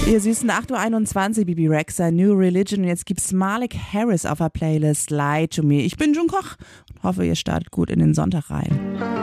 Ihr süßen 8:21 Uhr, Bebe Rexha, New Religion. Und jetzt gibt's Malik Harris auf der Playlist Lie to Me. Ich bin June Koch und hoffe, ihr startet gut in den Sonntag rein.